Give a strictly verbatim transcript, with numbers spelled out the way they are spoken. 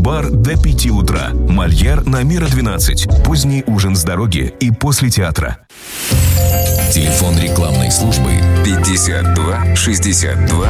Бар до пяти утра. Мольер на Мира двенадцать. Поздний ужин с дороги и после театра. Телефон рекламной службы пятьдесят два шестьдесят два